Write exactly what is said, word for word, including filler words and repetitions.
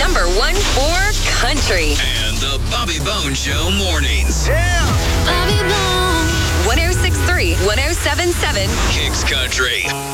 number one for country. And the Bobby Bones Show mornings. Yeah. Bobby Bones. one oh six point three, one oh seven point seven Kicks Country.